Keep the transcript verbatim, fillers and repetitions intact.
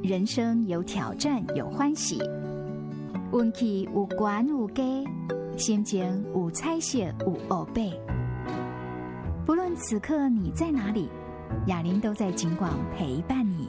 人生有挑战，有欢喜，运气有悬有低，心情有彩色有乌白。不论此刻你在哪里，雅玲都在警广陪伴你。